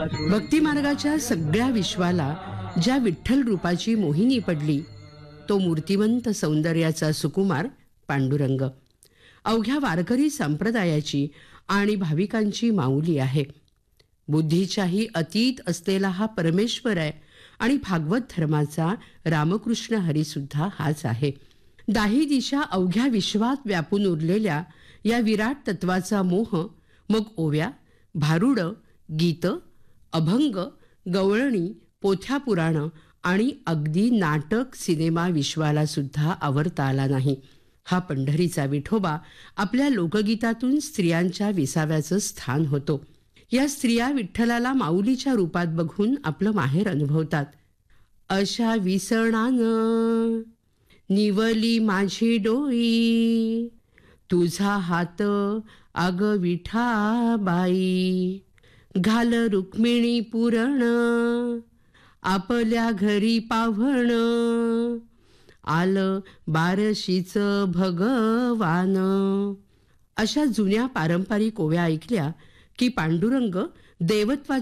भक्ती मार्गाच्या सगळ्या विश्वाला ज्या विठ्ठल रूपाची मोहिनी पडली तो मूर्तिवंत सौंदर्याचा सुकुमार पांडुरंग अवघ्या वारकरी संप्रदायाची आणि भाविकांची माऊली आहे. बुद्धीच्याही अतीत असलेला हा परमेश्वर आहे आणि भागवत धर्माचा रामकृष्ण हरी सुद्धा हाच आहे. दाही दिशा अवघ्या विश्वात व्यापून उरलेल्या या विराट तत्वाचा मोह मग ओव्या, भारुड, गीत, अभंग, गवळणी, पोथ्या पुराण आणि अगदी नाटक सिनेमा विश्वाला सुद्धा आवरता आला नाही. हा पंढरीचा विठोबा आपल्या लोकगीतातून स्त्रियांच्या विसाव्याचं स्थान होतो. या स्त्रिया विठ्ठलाला माऊलीच्या रूपात बघून आपलं माहेर अनुभवतात. अशा विसणानं निवली माझी डोई, तुझा हात आग विठाबाई, घाल रुक्मिणी पुरण आपल्या घरी पाव्हण, आलं बारशीच भगवान. अशा जुन्या पारंपरिक ओव्या ऐकल्या की पांडुरंग देवत्वाच्या